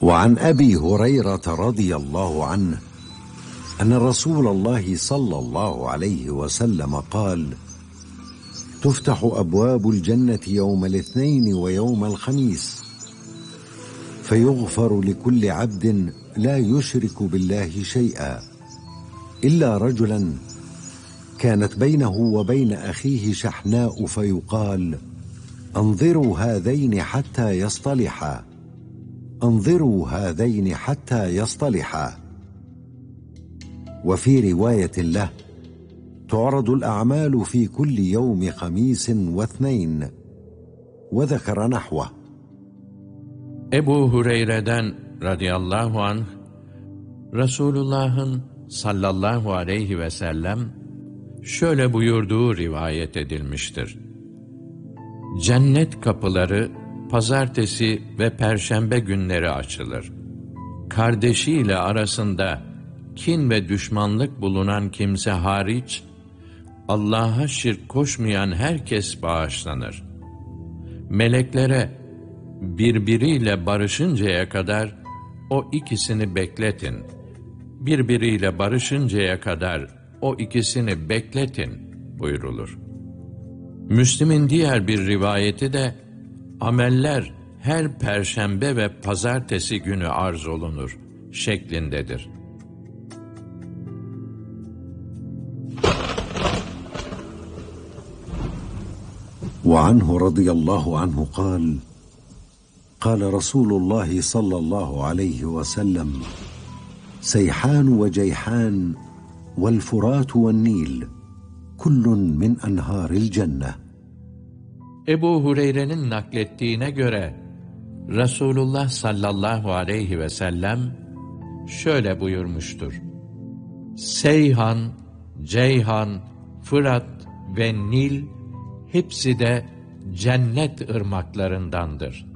وعن أبي هريرة رضي الله عنه أن رسول الله صلى الله عليه وسلم قال: تفتح أبواب الجنة يوم الاثنين ويوم الخميس، فيغفر لكل عبد لا يشرك بالله شيئا إلا رجلا كانت بينه وبين أخيه شحناء، فيقال: انظروا هذين حتى يصطلحا، انظروا هذين حتى يصطلحا. وفي رواية له: تعرض الأعمال في كل يوم خميس واثنين، وذكر نحوه. Ebu Hureyre'den radıyallahu anh, Resulullah'ın sallallahu aleyhi ve sellem şöyle buyurduğu rivayet edilmiştir. Cennet kapıları pazartesi ve perşembe günleri açılır. Kardeşiyle arasında kin ve düşmanlık bulunan kimse hariç, Allah'a şirk koşmayan herkes bağışlanır. Meleklere birbiriyle barışıncaya kadar o ikisini bekletin. Birbiriyle barışıncaya kadar o ikisini bekletin buyrulur. Müslim'in diğer bir rivayeti de ameller her perşembe ve pazartesi günü arz olunur şeklindedir. وعنه رضي الله عنه قال: قال رسول الله صلى الله عليه وسلم: سيحان وجيحان والفرات والنيل كل من أنهار الجنة. Ebu Hureyre'nin naklettiğine göre Resulullah sallallahu aleyhi ve sellem şöyle buyurmuştur: Seyhan, Ceyhan, Fırat ve Nil hepsi de cennet ırmaklarındandır.